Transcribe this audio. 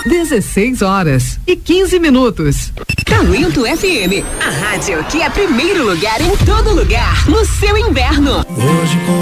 16h15. Talento FM, a rádio que é primeiro lugar em todo lugar, no seu inverno. Hoje